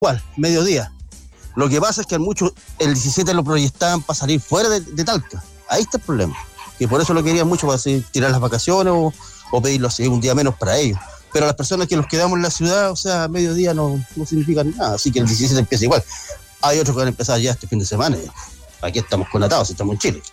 igual, mediodía. Lo que pasa es que muchos el 17 lo proyectaban para salir fuera de Talca. Ahí está el problema. Que por eso lo querían mucho, para así, tirar las vacaciones o pedirlo así, un día menos para ellos. Pero las personas que nos quedamos en la ciudad, o sea, mediodía no significa nada. Así que el 17 empieza igual. Hay otros que van a empezar ya este fin de semana. Aquí estamos conatados, estamos en Chile.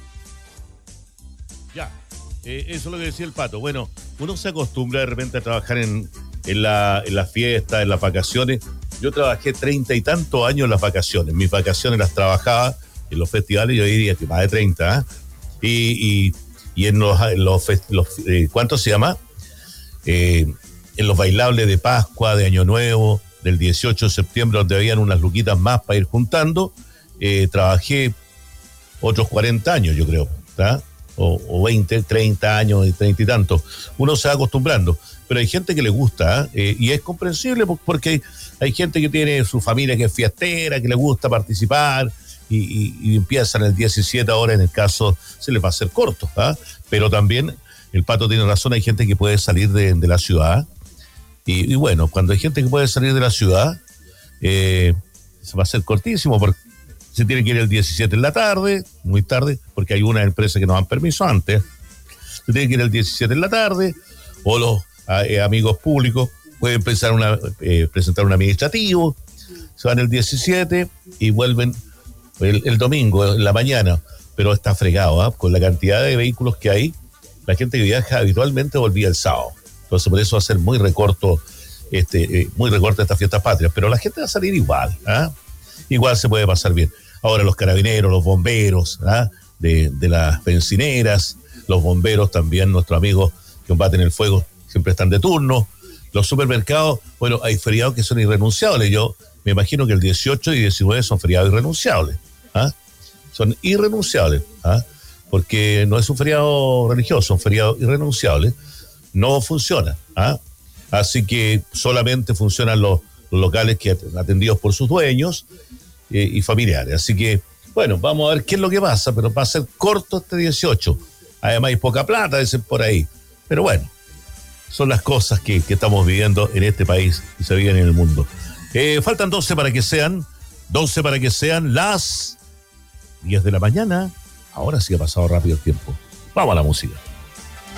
Ya, eso es lo que decía el Pato. Bueno, uno se acostumbra de repente a trabajar en las fiestas, en las vacaciones. Yo trabajé 30 y tantos años en las vacaciones. Mis vacaciones las trabajaba en los festivales, yo diría que más de 30, ¿eh? Y en los ¿cuánto se llama? En los bailables de Pascua, de Año Nuevo, del 18 de septiembre, donde habían unas luquitas más para ir juntando, trabajé otros 40 años, yo creo, ¿tá? O 20, 30 años y 30 y tantos. Uno se va acostumbrando, pero hay gente que le gusta, y es comprensible porque hay gente que tiene su familia que es fiestera, que le gusta participar, y empiezan el 17 ahora, en el caso, se les va a hacer corto, ¿ah? Pero también, el Pato tiene razón, hay gente que puede salir de la ciudad, y bueno, cuando hay gente que puede salir de la ciudad, se va a hacer cortísimo, porque se tiene que ir el 17 en la tarde, muy tarde, porque hay una empresa que nos dan permiso antes, se tiene que ir el 17 en la tarde, o los amigos públicos pueden presentar un administrativo, se van el 17 y vuelven el domingo en la mañana, pero está fregado, ¿eh? Con la cantidad de vehículos que hay, la gente que viaja habitualmente volvía el sábado, entonces por eso va a ser muy recorto estas fiestas patrias, pero la gente va a salir igual, ¿eh? Igual se puede pasar bien. Ahora los carabineros, los bomberos, ¿eh? de las bencineras, los bomberos también, nuestros amigos que combaten el fuego, siempre están de turno. Los supermercados, bueno, hay feriados que son irrenunciables. Yo me imagino que el 18 y 19 son feriados irrenunciables. ¿Ah? Son irrenunciables, ¿ah? Porque no es un feriado religioso, son feriados irrenunciables. No funciona, ¿ah? Así que solamente funcionan los locales que atendidos por sus dueños y familiares. Así que, bueno, vamos a ver qué es lo que pasa, pero va a ser corto este 18. Además hay poca plata, dicen por ahí. Pero bueno, son las cosas que estamos viviendo en este país y se viven en el mundo. Faltan 12 para que sean las 10 de la mañana. Ahora sí ha pasado rápido el tiempo. Vamos a la música.